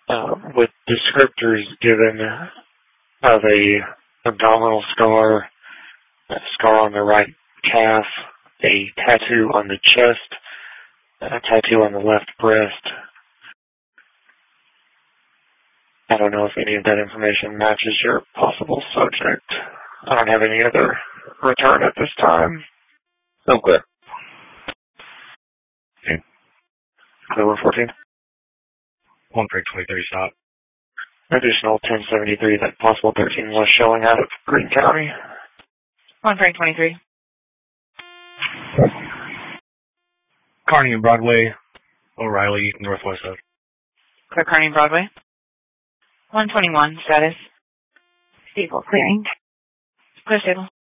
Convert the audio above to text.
with descriptors given of a abdominal scar, a scar on the right calf, a tattoo on the chest, a tattoo on the left breast. I don't know if any of that information matches your possible subject. I don't have any other return at this time. Okay. Clear 114. 1 break 23, stop. Additional 1073, that possible 13 was showing out of Greene County. 1 break 23. Kearney and Broadway, O'Reilly, northwest of. Clear Kearney and Broadway. 121, status. Stable, clearing. Clear stable.